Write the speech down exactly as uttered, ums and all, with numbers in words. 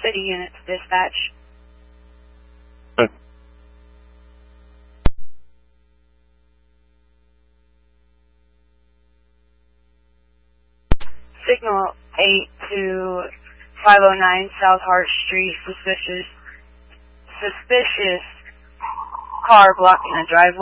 City units dispatch. Okay. Signal eight to five oh nine South Hart Street. Suspicious, suspicious car blocking the driveway.